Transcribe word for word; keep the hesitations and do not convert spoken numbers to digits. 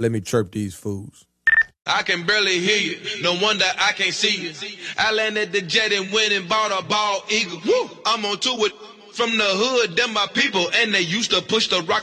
Let me chirp these fools. I can barely hear you. No wonder I can't see you. I landed the jet and went and bought a bald eagle. Woo! I'm on tour with from the hood, them my people, and they used to push the rock